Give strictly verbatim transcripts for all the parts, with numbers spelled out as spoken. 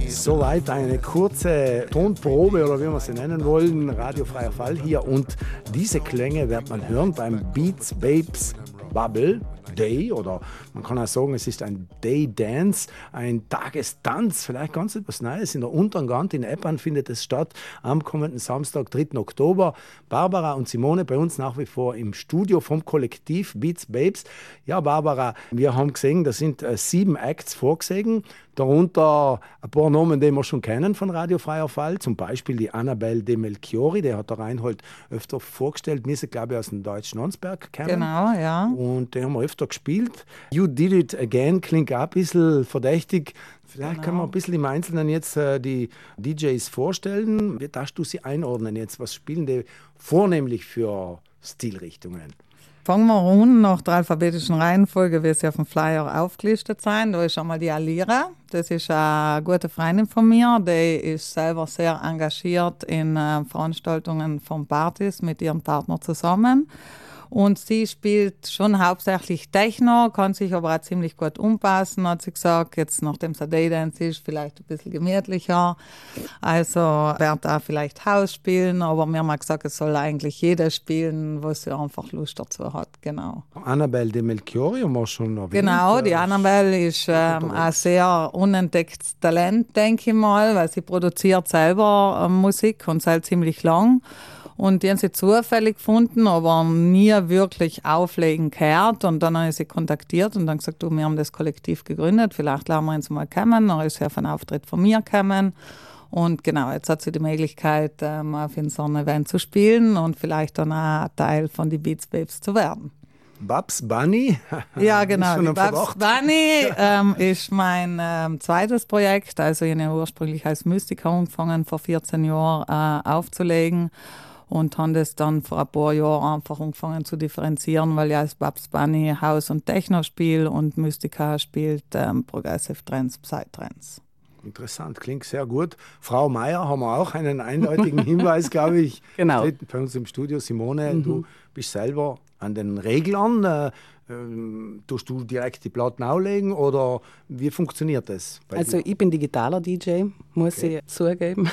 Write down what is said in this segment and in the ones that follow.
Soweit eine kurze Tonprobe oder wie wir sie nennen wollen, radiofreier Fall hier. Und diese Klänge wird man hören beim Beats Babes Bubble Day, oder man kann auch sagen, es ist ein Day Dance, ein Tagestanz, vielleicht ganz etwas Neues. In der Unteren Gant in Eppan findet es statt am kommenden Samstag, dritten Oktober. Barbara und Simone bei uns nach wie vor im Studio vom Kollektiv Beats Babes. Ja, Barbara, wir haben gesehen, da sind äh, sieben Acts vorgesehen, darunter ein paar Namen, die wir schon kennen von Radio Freier Fall, zum Beispiel die Annabelle de Melchiori, die hat der Reinhold öfter vorgestellt, wir sind, glaube ich, aus dem deutschen Nonsberg kennen. Genau, ja. Und die haben wir öfter gespielt. You Did It Again klingt auch ein bisschen verdächtig. Vielleicht Genau. können wir ein bisschen im Einzelnen jetzt äh, die D Js vorstellen. Wie darfst du sie einordnen jetzt? Was spielen die vornehmlich für Stilrichtungen? Fangen wir an nach der alphabetischen Reihenfolge, wie sie auf dem Flyer aufgelistet sind. Da ist einmal die Alira. Das ist eine gute Freundin von mir. Die ist selber sehr engagiert in äh, Veranstaltungen von Partys mit ihrem Partner zusammen. Und sie spielt schon hauptsächlich Techno, kann sich aber auch ziemlich gut umpassen, hat sie gesagt. Jetzt, nachdem es ein Daydance ist, vielleicht ein bisschen gemütlicher. Also wird auch vielleicht House spielen, aber wir haben auch gesagt, es soll eigentlich jeder spielen, was sie einfach Lust dazu hat. Genau. Annabelle de Melchiori haben wir schon erwähnt. Genau, die Annabelle ist ähm, ein sehr unentdecktes Talent, denke ich mal, weil sie produziert selber äh, Musik und seit ziemlich lang. Und die haben sie zufällig gefunden, aber nie wirklich auflegen gehört. Und dann habe ich sie kontaktiert und dann gesagt, du, wir haben das Kollektiv gegründet, vielleicht lernen wir uns mal kennen. Dann ist sie auf einen Auftritt von mir gekommen. Und genau, jetzt hat sie die Möglichkeit, ähm, auf unserem Event zu spielen und vielleicht dann auch ein Teil von den Beats Babes zu werden. Babs Bunny? Ja, genau. Die Babs Bunny ähm, ist mein ähm, zweites Projekt. Also ich habe ursprünglich als Mystiker angefangen, vor vierzehn Jahren äh, aufzulegen. Und haben das dann vor ein paar Jahren einfach angefangen zu differenzieren, weil ich als Babs Bunny House- und Techno spiele und Mystica spielt ähm, Progressive Trance, Psytrance. Interessant, klingt sehr gut. Frau Meier haben wir auch einen eindeutigen Hinweis, glaube ich. Genau. Steht bei uns im Studio. Simone, Mhm. du bist selber an den Reglern. Äh, ähm, tust du direkt die Platten auflegen oder wie funktioniert das? bei Also dir? ich bin digitaler D J, muss Okay. ich zugeben.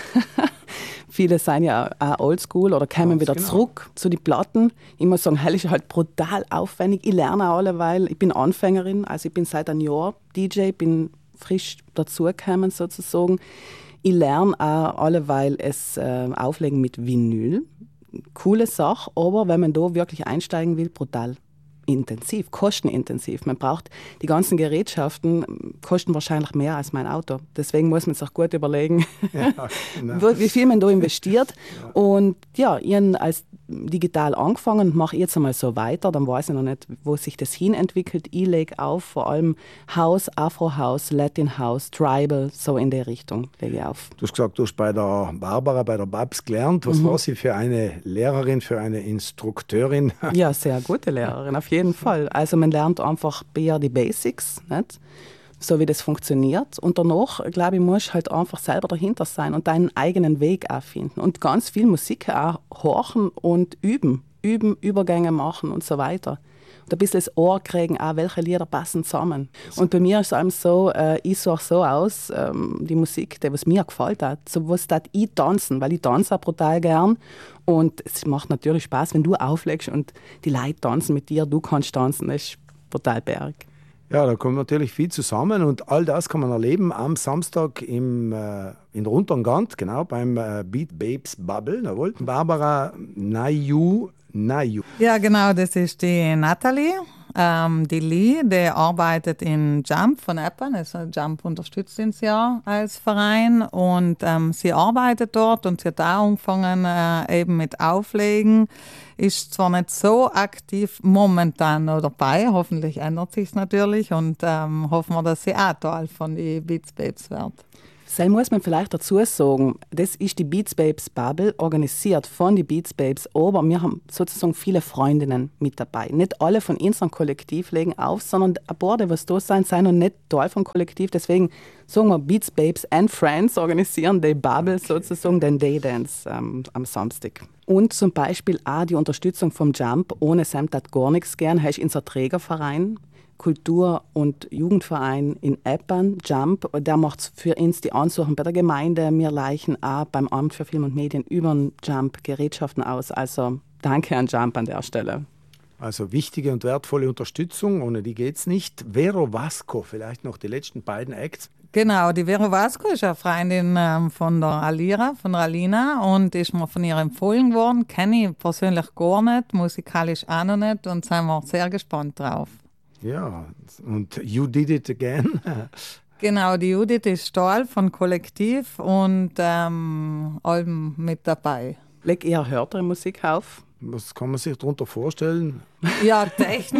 Viele sind ja auch oldschool oder kommen Ganz wieder genau. zurück zu den Platten. Ich muss sagen, hell ist halt brutal aufwendig. Ich lerne auch alleweil. Ich bin Anfängerin, also ich bin seit einem Jahr D J, bin frisch dazugekommen sozusagen. Ich lerne auch alleweil es äh, Auflegen mit Vinyl. Coole Sache, aber wenn man da wirklich einsteigen will, brutal intensiv, kostenintensiv. Man braucht die ganzen Gerätschaften, kosten wahrscheinlich mehr als mein Auto. Deswegen muss man sich gut überlegen, Ja, genau. wie wie viel man da investiert. Und ja, ich habe als digital angefangen und mache jetzt einmal so weiter. Dann weiß ich noch nicht, wo sich das hin entwickelt. Ich lege auf, vor allem House, Afro-House, Latin House, Tribal, so in der Richtung lege ich auf. Du hast gesagt, du hast bei der Barbara, bei der Babs gelernt. Was Mhm. war sie für eine Lehrerin, für eine Instrukteurin? Ja, sehr gute Lehrerin, auf jeden Fall. Also man lernt einfach eher die Basics, nicht? So wie das funktioniert. Und danach, glaube ich, musst du halt einfach selber dahinter sein und deinen eigenen Weg auch finden. Und ganz viel Musik auch horchen und üben. Üben, Übergänge machen und so weiter. Und ein bisschen das Ohr kriegen, auch welche Lieder passen zusammen. Und bei mir ist es eben so, äh, ich suche so aus, ähm, die Musik, die was mir gefällt hat, so was das ich tanzen, weil ich tanze auch brutal gern. Und es macht natürlich Spaß, wenn du auflegst und die Leute tanzen mit dir, du kannst tanzen, das ist brutal berg. Ja, da kommt natürlich viel zusammen und all das kann man erleben am Samstag im, äh, in der Unteren Gant, genau, beim äh, Beat Babes Bubble. Jawohl. Barbara Nayu, Nayu. Ja, genau, das ist die Nathalie. Ähm, die Lee, die arbeitet in Jump von Eppan. Also Jump unterstützt uns ja als Verein. Und ähm, sie arbeitet dort und sie hat auch angefangen äh, eben mit Auflegen. Ist zwar nicht so aktiv momentan noch dabei, hoffentlich ändert sich es natürlich und ähm, hoffen wir, dass sie auch Teil von den Beats Babes wird. Das muss man vielleicht dazu sagen, das ist die Beats Babes Bubble, organisiert von den Beats Babes, aber wir haben sozusagen viele Freundinnen mit dabei. Nicht alle von unserem Kollektiv legen auf, sondern ein paar, die was da sind, sind noch nicht Teil vom Kollektiv. Deswegen sagen wir, Beats Babes and Friends organisieren die Bubble, okay, sozusagen den Daydance ähm, am Samstag. Und zum Beispiel auch die Unterstützung vom Jump. Ohne Sam hat gar nichts gern. Er ist unser Trägerverein. Kultur- und Jugendverein in Eppern, Jump. Der macht für uns die Ansuchen bei der Gemeinde. Wir leichen auch beim Amt für Film und Medien über den Jump Gerätschaften aus. Also danke an Jump an der Stelle. Also wichtige und wertvolle Unterstützung, ohne die geht's nicht. Vero Vasco, vielleicht noch die letzten beiden Acts. Genau, die Vero Vasco ist eine Freundin ähm, von der Alira, von der Alina und ist mir von ihr empfohlen worden. Kenne ich persönlich gar nicht, musikalisch auch noch nicht und sind wir sehr gespannt drauf. Ja, und You Did It Again. Genau, die Judith ist Stahl von Kollektiv und ähm, Alben mit dabei. Leg eher härtere Musik auf. Was kann man sich darunter vorstellen? Ja, Techno,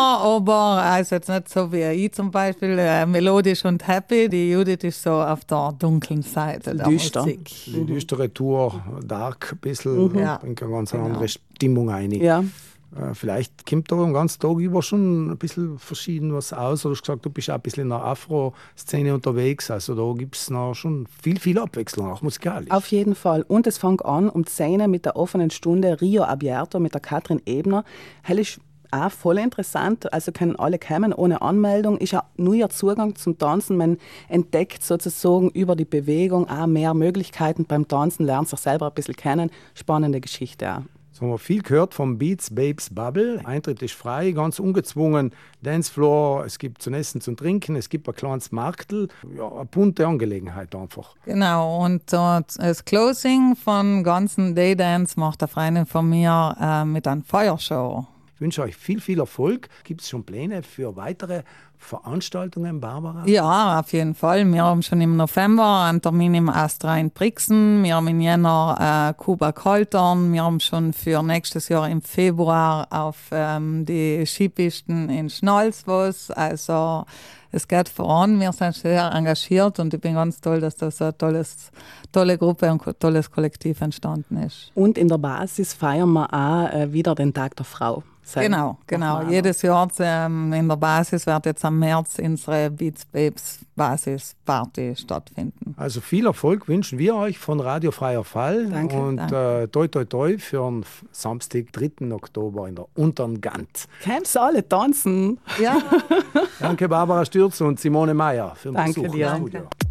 aber also jetzt nicht so wie ich zum Beispiel, äh, melodisch und happy. Die Judith ist so auf der dunklen Seite der Düster. Musik. Die düstere Tour, dark ein bisschen, Ja. bringt eine ganz Genau. andere Stimmung ein. Ja. Äh, Vielleicht kommt da den ganzen Tag über schon ein bisschen verschieden was aus. Du hast gesagt, du bist auch ein bisschen in der Afro-Szene unterwegs. Also da gibt es noch schon viel, viel Abwechslung, auch musikalisch. Auf jeden Fall. Und es fängt an um zehn mit der offenen Stunde Rio Abierto mit der Katrin Ebner. Hell ist auch voll interessant. Also können alle kommen ohne Anmeldung. Ist ja nur ihr Zugang zum Tanzen. Man entdeckt sozusagen über die Bewegung auch mehr Möglichkeiten beim Tanzen, lernt sich selber ein bisschen kennen. Spannende Geschichte auch. Jetzt haben wir viel gehört vom Beats Babes Bubble. Eintritt ist frei, ganz ungezwungen. Dancefloor, es gibt zu essen, zu trinken, es gibt ein kleines Marktl. Ja, eine bunte Angelegenheit einfach. Genau, und äh, das Closing von ganzen Daydance macht eine Freundin von mir äh, mit einer Feuershow. Ich wünsche euch viel, viel Erfolg. Gibt es schon Pläne für weitere Veranstaltungen, Barbara? Ja, auf jeden Fall. Wir haben schon im November einen Termin im Astra in Brixen. Wir haben im Jänner äh, Kuba Kaltern. Wir haben schon für nächstes Jahr im Februar auf ähm, die Skipisten in Schnals was. Also es geht voran. Wir sind sehr engagiert und ich bin ganz toll, dass das so eine tolles, tolle Gruppe und ein tolles Kollektiv entstanden ist. Und in der Basis feiern wir auch äh, wieder den Tag der Frau. Sein. Genau, genau. Jedes Jahr ähm, in der Basis wird jetzt am März unsere Beats Babes Basisparty stattfinden. Also viel Erfolg wünschen wir euch von Radio Freier Fall. Danke, und danke. Äh, toi toi toi für den Samstag, dritten Oktober in der Untern Gant. Kannst alle tanzen? Ja. Danke Barbara Stürz und Simone Meyer für den Danke Besuch dir. im Studio.